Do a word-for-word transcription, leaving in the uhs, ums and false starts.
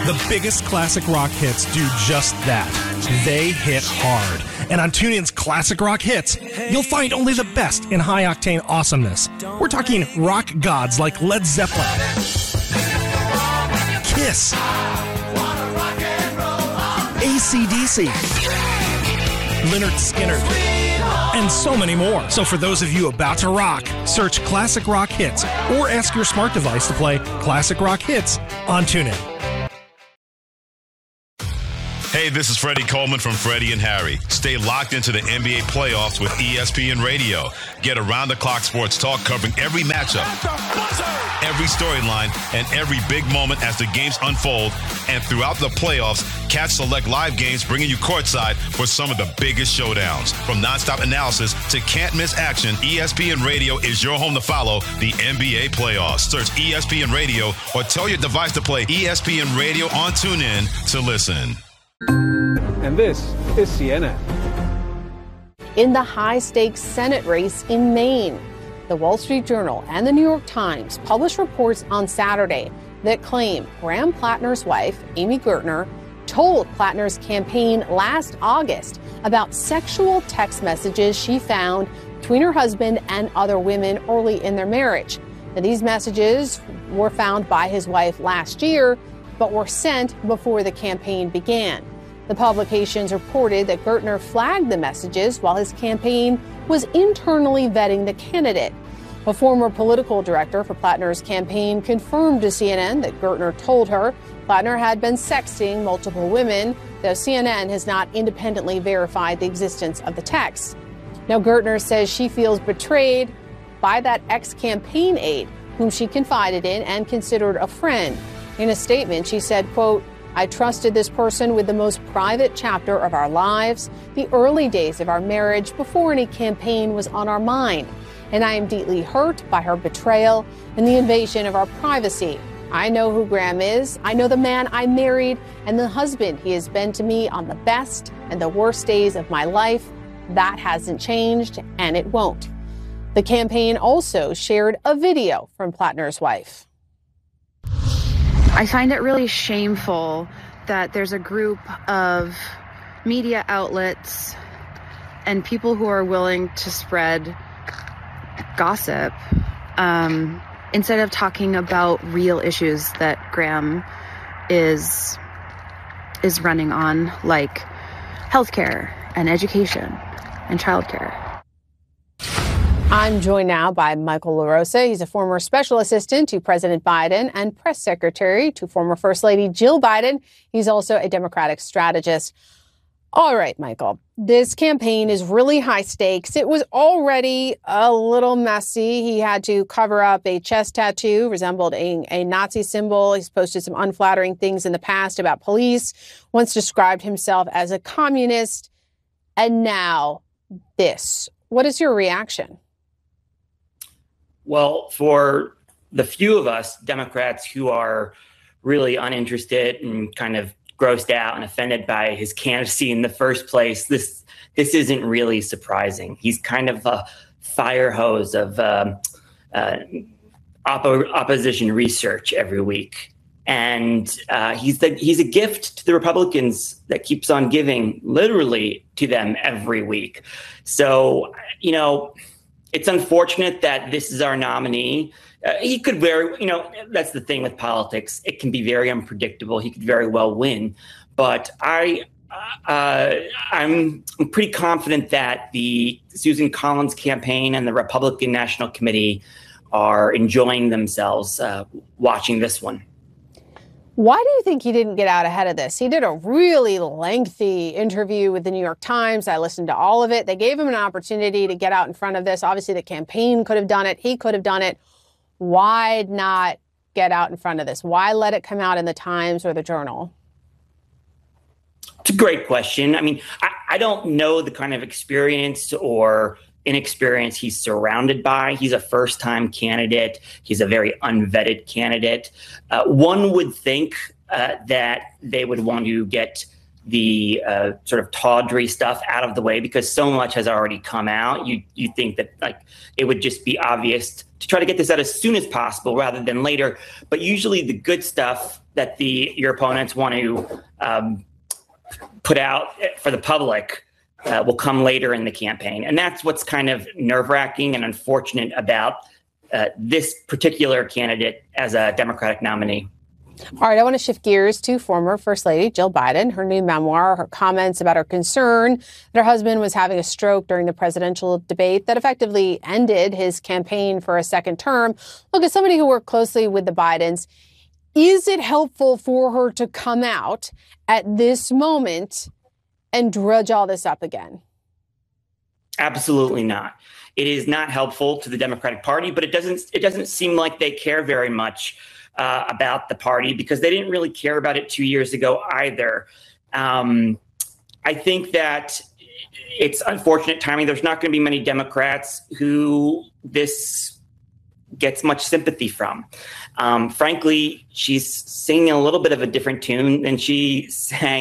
The biggest classic rock hits do just that. They hit hard. And on TuneIn's Classic Rock Hits, you'll find only the best in high-octane awesomeness. We're talking rock gods like Led Zeppelin, Kiss, A C D C, Lynyrd Skynyrd, and so many more. So for those of you about to rock, search Classic Rock Hits or ask your smart device to play Classic Rock Hits on TuneIn. Hey, this is Freddie Coleman from Freddie and Harry. Stay locked into the N B A playoffs with E S P N Radio. Get around-the-clock sports talk covering every matchup, every storyline, and every big moment as the games unfold. And throughout the playoffs, catch select live games bringing you courtside for some of the biggest showdowns. From nonstop analysis to can't-miss action, E S P N Radio is your home to follow the N B A playoffs. Search E S P N Radio or tell your device to play E S P N Radio on TuneIn to listen. And this is C N N. In the high-stakes Senate race in Maine, the Wall Street Journal and the New York Times published reports on Saturday that claim Graham Plattner's wife, Amy Gertner, told Plattner's campaign last August about sexual text messages she found between her husband and other women early in their marriage. Now, these messages were found by his wife last year, but were sent before the campaign began. The publications reported that Gertner flagged the messages while his campaign was internally vetting the candidate. A former political director for Plattner's campaign confirmed to C N N that Gertner told her Plattner had been sexting multiple women, though C N N has not independently verified the existence of the texts. Now, Gertner says she feels betrayed by that ex-campaign aide, whom she confided in and considered a friend. In a statement, she said, quote, "I trusted this person with the most private chapter of our lives, the early days of our marriage before any campaign was on our mind. And I am deeply hurt by her betrayal and the invasion of our privacy. I know who Graham is. I know the man I married and the husband he has been to me on the best and the worst days of my life. That hasn't changed, and it won't." The campaign also shared a video from Plattner's wife. I find it really shameful that there's a group of media outlets and people who are willing to spread gossip um, instead of talking about real issues that Graham is is running on, like healthcare and education and childcare. I'm joined now by Michael LaRosa. He's a former special assistant to President Biden and press secretary to former First Lady Jill Biden. He's also a Democratic strategist. All right, Michael, this campaign is really high stakes. It was already a little messy. He had to cover up a chest tattoo, resembled a, a Nazi symbol. He's posted some unflattering things in the past about police, once described himself as a communist, and now this. What is your reaction? Well, for the few of us Democrats who are really uninterested and kind of grossed out and offended by his candidacy in the first place, this this isn't really surprising. He's kind of a fire hose of um, uh, oppo- opposition research every week. And uh, he's the he's a gift to the Republicans that keeps on giving literally to them every week. So, you know, it's unfortunate that this is our nominee. Uh, he could very, you know, that's the thing with politics. It can be very unpredictable. He could very well win. But I, uh, I'm pretty confident that the Susan Collins campaign and the Republican National Committee are enjoying themselves uh, watching this one. Why do you think he didn't get out ahead of this? He did a really lengthy interview with the New York Times. I listened to all of it. They gave him an opportunity to get out in front of this. Obviously, the campaign could have done it. He could have done it. Why not get out in front of this? Why let it come out in the Times or the Journal? It's a great question. I mean, I, I don't know the kind of experience or inexperience he's surrounded by. He's a first-time candidate. He's a very unvetted candidate. Uh, one would think uh, that they would want to get the uh, sort of tawdry stuff out of the way because so much has already come out. You you think that like it would just be obvious to try to get this out as soon as possible rather than later. But usually the good stuff that the your opponents want to um, put out for the public uh, will come later in the campaign. And that's what's kind of nerve-wracking and unfortunate about uh, this particular candidate as a Democratic nominee. All right, I want to shift gears to former First Lady Jill Biden. Her new memoir, her comments about her concern that her husband was having a stroke during the presidential debate that effectively ended his campaign for a second term. Look, as somebody who worked closely with the Bidens, is it helpful for her to come out at this moment and drudge all this up again? Absolutely not. It is not helpful to the Democratic Party, but it doesn't it doesn't seem like they care very much uh, about the party, because they didn't really care about it two years ago either. Um, I think that it's unfortunate timing. There's not going to be many Democrats who this gets much sympathy from. Um, frankly, she's singing a little bit of a different tune than she sang